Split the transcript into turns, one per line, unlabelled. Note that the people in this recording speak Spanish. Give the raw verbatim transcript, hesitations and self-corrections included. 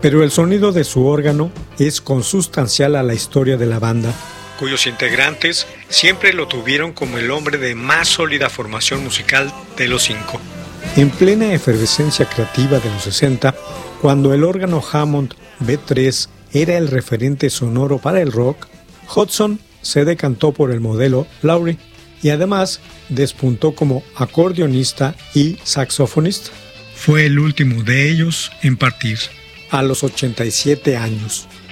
pero el sonido de su órgano es consustancial a la historia de la banda, cuyos integrantes siempre lo tuvieron como el hombre de más sólida formación musical de los cinco. En plena efervescencia creativa de los sesenta, cuando el órgano Hammond B tres era el referente sonoro para el rock, Hudson se decantó por el modelo Lowrey y además despuntó como acordeonista y saxofonista. Fue el último de ellos en partir, a los ochenta y siete años.